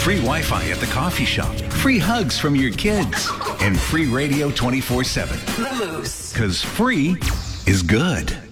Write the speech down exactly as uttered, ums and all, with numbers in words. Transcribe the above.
free Wi-Fi at the coffee shop, free hugs from your kids, and free radio twenty-four seven. The Moose. Because free is good.